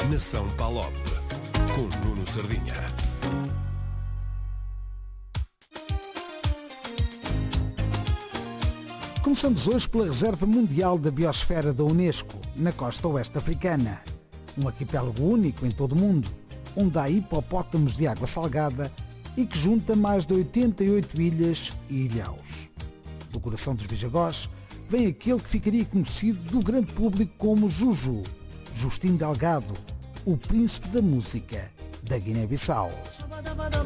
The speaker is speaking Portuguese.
Nação Palop, com Nuno Sardinha. Começamos hoje pela Reserva Mundial da Biosfera da Unesco, na costa oeste africana. Um arquipélago único em todo o mundo, onde há hipopótamos de água salgada e que junta mais de 88 ilhas e ilhaus. Do coração dos bijagós vem aquele que ficaria conhecido do grande público como Juju, Justino Delgado, o príncipe da música da Guiné-Bissau.